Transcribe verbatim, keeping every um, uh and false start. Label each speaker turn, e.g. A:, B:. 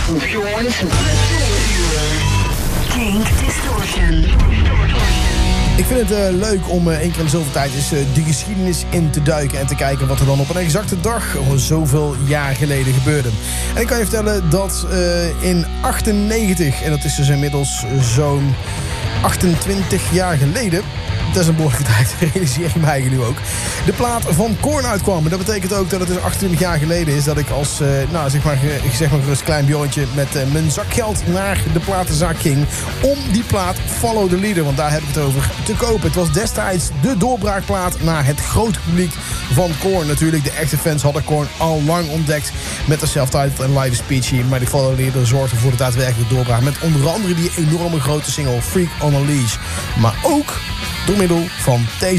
A: Kink Distortion.
B: Ik vind het uh, leuk om uh, één keer in de zoveel tijd eens uh, de geschiedenis in te duiken en te kijken wat er dan op een exacte dag oh, zoveel jaar geleden gebeurde. En ik kan je vertellen dat uh, in achtennegentig, en dat is dus inmiddels zo'n achtentwintig jaar geleden, dat is een behoorlijke tijd, realiseer ik mij nu ook, de plaat van Korn uitkwam. En dat betekent ook dat het dus achtentwintig jaar geleden is dat ik als, uh, nou zeg maar, zeg maar gerust klein Bjorntje met uh, mijn zakgeld naar de platenzaak ging om die plaat Follow the Leader, want daar heb ik het over, te kopen. Het was destijds de doorbraakplaat naar het grote publiek van Korn natuurlijk. De echte fans hadden Korn al lang ontdekt met de self-titled en live speechy, maar die Follow the Leader zorgde voor de daadwerkelijke doorbraak met onder andere die enorme grote single Freak on a Leash. Maar ook door middel van deze